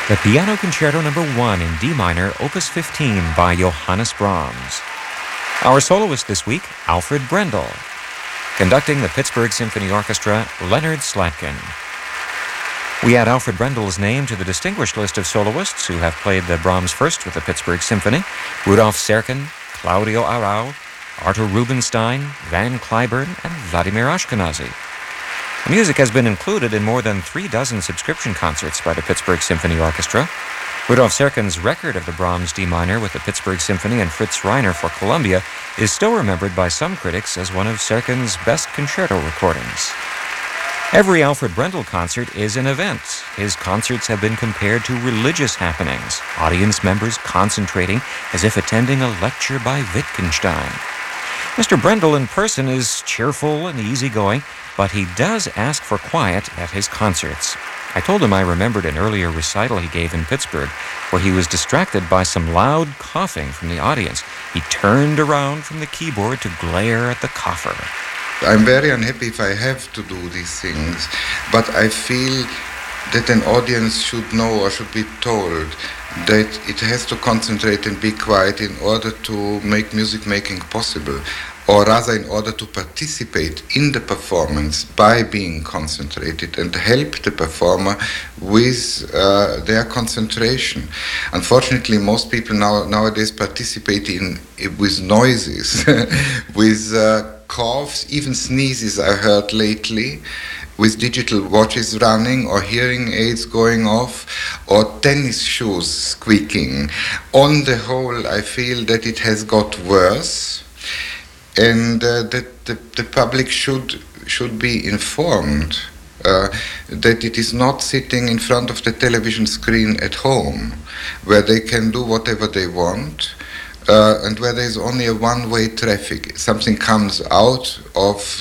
The Piano Concerto No. 1 in D minor, Opus 15 by Johannes Brahms. Our soloist this week, Alfred Brendel. Conducting the Pittsburgh Symphony Orchestra, Leonard Slatkin. We add Alfred Brendel's name to the distinguished list of soloists who have played the Brahms First with the Pittsburgh Symphony: Rudolf Serkin, Claudio Arrau, Artur Rubinstein, Van Cliburn, and Vladimir Ashkenazy. The music has been included in more than 36 subscription concerts by the Pittsburgh Symphony Orchestra. Rudolf Serkin's record of the Brahms D minor with the Pittsburgh Symphony and Fritz Reiner for Columbia is still remembered by some critics as one of Serkin's best concerto recordings. Every Alfred Brendel concert is an event. His concerts have been compared to religious happenings, audience members concentrating as if attending a lecture by Wittgenstein. Mr. Brendel in person is cheerful and easygoing, but he does ask for quiet at his concerts. I told him I remembered an earlier recital he gave in Pittsburgh where he was distracted by some loud coughing from the audience. He turned around from the keyboard to glare at the cougher. I'm very unhappy if I have to do these things, but I feel that an audience should know or should be told that it has to concentrate and be quiet in order to make music making possible, or rather in order to participate in the performance by being concentrated and help the performer with their concentration. Unfortunately, most people nowadays participate with noises, with coughs, even sneezes I heard lately, with digital watches running or hearing aids going off or tennis shoes squeaking. On the whole, I feel that it has got worse, and that the public should be informed that it is not sitting in front of the television screen at home where they can do whatever they want, and where there is only a one-way traffic. Something comes out of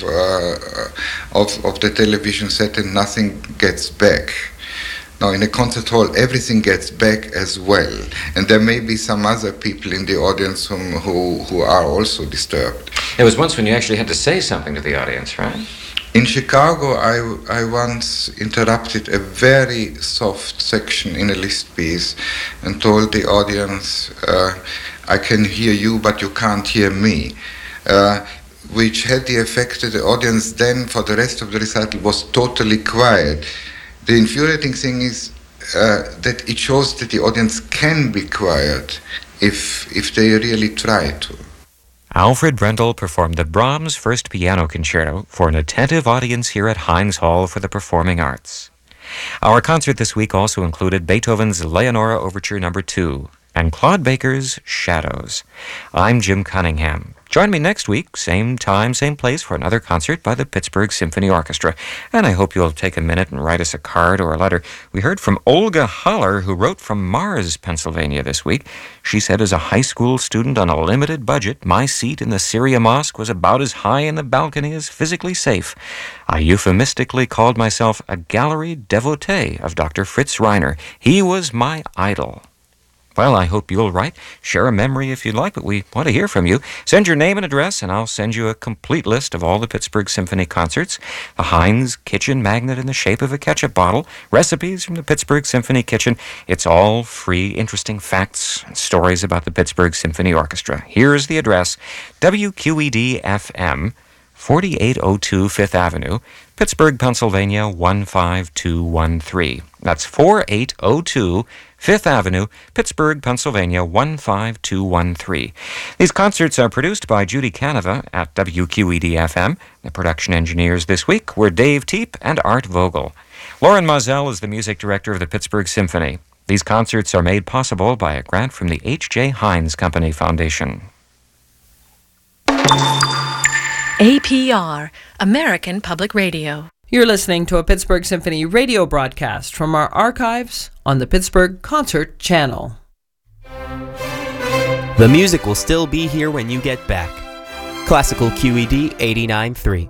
the television set and nothing gets back. Now, in a concert hall, everything gets back as well, and there may be some other people in the audience who are also disturbed. There was once when you actually had to say something to the audience, right? In Chicago, I once interrupted a very soft section in a Liszt piece and told the audience, I can hear you, but you can't hear me, which had the effect that the audience then, for the rest of the recital, was totally quiet. The infuriating thing is that it shows that the audience can be quiet if they really try to. Alfred Brendel performed the Brahms First Piano Concerto for an attentive audience here at Heinz Hall for the Performing Arts. Our concert this week also included Beethoven's Leonora Overture No. 2 and Claude Baker's Shadows. I'm Jim Cunningham. Join me next week, same time, same place, for another concert by the Pittsburgh Symphony Orchestra. And I hope you'll take a minute and write us a card or a letter. We heard from Olga Haller, who wrote from Mars, Pennsylvania this week. She said, as a high school student on a limited budget, my seat in the Syria Mosque was about as high in the balcony as physically safe. I euphemistically called myself a gallery devotee of Dr. Fritz Reiner. He was my idol. Well, I hope you'll write. Share a memory if you'd like, but we want to hear from you. Send your name and address, and I'll send you a complete list of all the Pittsburgh Symphony concerts, the Heinz kitchen magnet in the shape of a ketchup bottle, recipes from the Pittsburgh Symphony kitchen. It's all free, interesting facts and stories about the Pittsburgh Symphony Orchestra. Here's the address: WQED-FM, 4802 Fifth Avenue, Pittsburgh, Pennsylvania, 15213. That's 4802 Fifth Avenue, Pittsburgh, Pennsylvania, 15213. These concerts are produced by Judy Canova at WQED-FM. The production engineers this week were Dave Teep and Art Vogel. Lauren Mozell is the music director of the Pittsburgh Symphony. These concerts are made possible by a grant from the H.J. Heinz Company Foundation. APR, American Public Radio. You're listening to a Pittsburgh Symphony radio broadcast from our archives on the Pittsburgh Concert Channel. The music will still be here when you get back. Classical QED 89.3.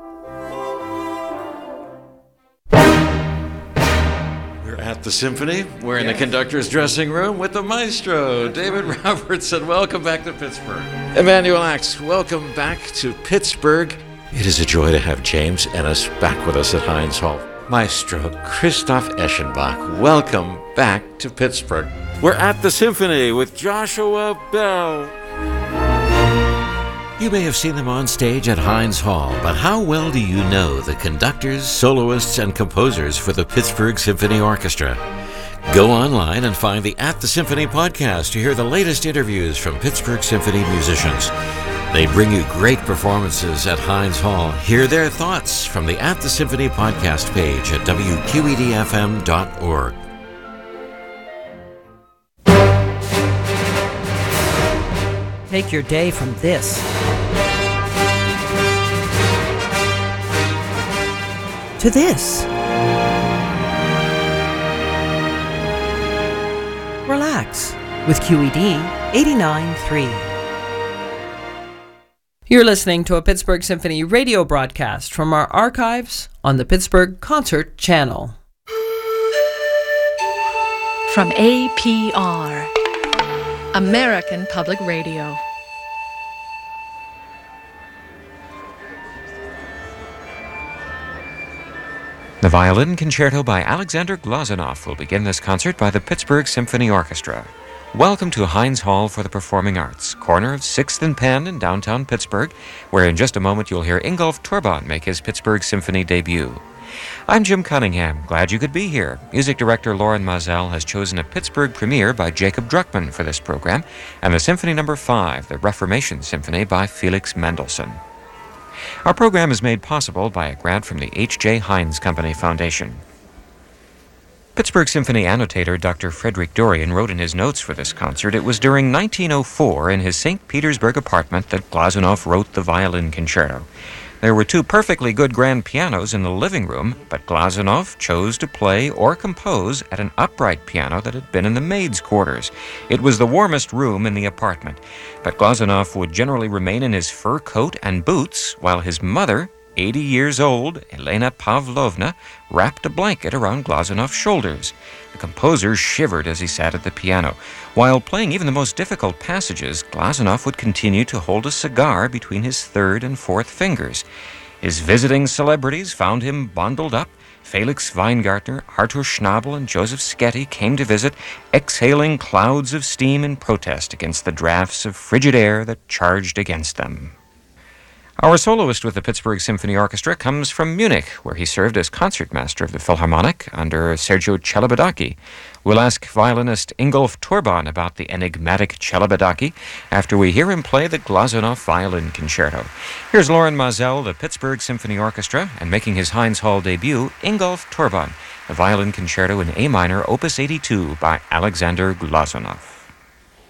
We're at the Symphony. We're in the conductor's dressing room with the maestro, David Robertson. Welcome back to Pittsburgh. Emanuel Axe, welcome back to Pittsburgh. It is a joy to have James Ennis back with us at Heinz Hall. Maestro Christoph Eschenbach, welcome back to Pittsburgh. We're at the Symphony with Joshua Bell. You may have seen them on stage at Heinz Hall, but how well do you know the conductors, soloists, and composers for the Pittsburgh Symphony Orchestra? Go online and find the At the Symphony podcast to hear the latest interviews from Pittsburgh Symphony musicians. They bring you great performances at Heinz Hall. Hear their thoughts from the At the Symphony podcast page at wqedfm.org. Take your day from this to this. Relax with QED 89.3. You're listening to a Pittsburgh Symphony radio broadcast from our archives on the Pittsburgh Concert Channel. From APR, American Public Radio. The Violin Concerto by Alexander Glazunov will begin this concert by the Pittsburgh Symphony Orchestra. Welcome to Heinz Hall for the Performing Arts, corner of 6th and Penn in downtown Pittsburgh, where in just a moment you'll hear Ingolf Torban make his Pittsburgh Symphony debut. I'm Jim Cunningham. Glad you could be here. Music director Loren Mazel has chosen a Pittsburgh premiere by Jacob Druckmann for this program, and the Symphony No. 5, the Reformation Symphony by Felix Mendelssohn. Our program is made possible by a grant from the H.J. Heinz Company Foundation. Pittsburgh Symphony annotator Dr. Frederick Dorian wrote in his notes for this concert, it was during 1904 in his St. Petersburg apartment that Glazunov wrote the Violin Concerto. There were two perfectly good grand pianos in the living room, but Glazunov chose to play or compose at an upright piano that had been in the maid's quarters. It was the warmest room in the apartment, but Glazunov would generally remain in his fur coat and boots, while his mother, 80 years old, Elena Pavlovna, wrapped a blanket around Glazunov's shoulders. The composer shivered as he sat at the piano. While playing even the most difficult passages, Glazunov would continue to hold a cigar between his third and fourth fingers. His visiting celebrities found him bundled up. Felix Weingartner, Arthur Schnabel, and Joseph Sketty came to visit, exhaling clouds of steam in protest against the drafts of frigid air that charged against them. Our soloist with the Pittsburgh Symphony Orchestra comes from Munich, where he served as concertmaster of the Philharmonic under Sergio Celibidache. We'll ask violinist Ingolf Torban about the enigmatic Celibidache after we hear him play the Glazunov Violin Concerto. Here's Loren Mazel, the Pittsburgh Symphony Orchestra, and making his Heinz Hall debut, Ingolf Torban, the Violin Concerto in A minor, Opus 82 by Alexander Glazunov.